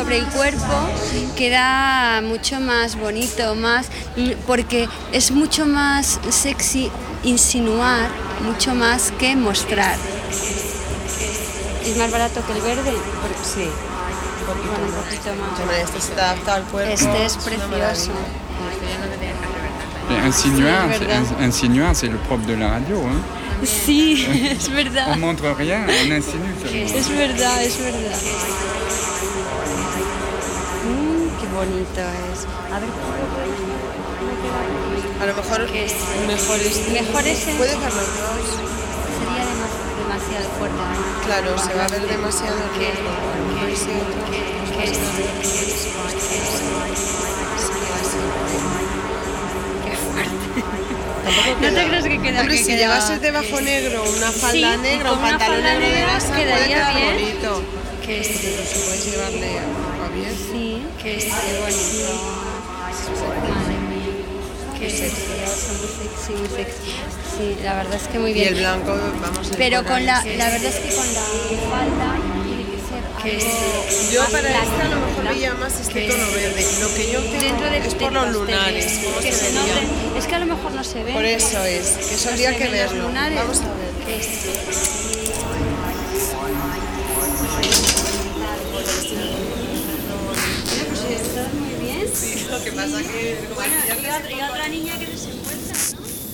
sobre el cuerpo queda mucho más bonito, porque es mucho más sexy insinuar, mucho más que mostrar. ¿Es más barato que el verde? Sí. Bueno, un poquito más. Este se adapta al cuerpo. Este es precioso. Insinuar, c'est le propre de la radio. Hein. Sí, es verdad. On montre rien, on insinue seulement. Es verdad. Qué bonito es. A ver, a lo mejor mejor es puede ver los dos. Sería demasiado fuerte. Claro, se va a ver demasiado riesgo. Qué fuerte. No te crees que queda. Hombre, si llevases debajo negro, una falda negra, un pantalón negro de grasa, quedaría bien. Bonito. Que se puedes llevarle a bien. Sí, qué bonito. Madre mía. Qué sexy, muy sexy. Sí, la verdad es que muy bien. Y el blanco, vamos a pero con la verdad es que con la falda tiene que ser algo yo más para claro, esta a lo mejor veía más este tono verde. Lo que yo tengo dentro de es por los lunares. que se noten, es que a lo mejor no se ve. Por eso es, que eso habría que verlo. Vamos a ver. Estás muy bien. Sí, lo que pasa que y otra niña que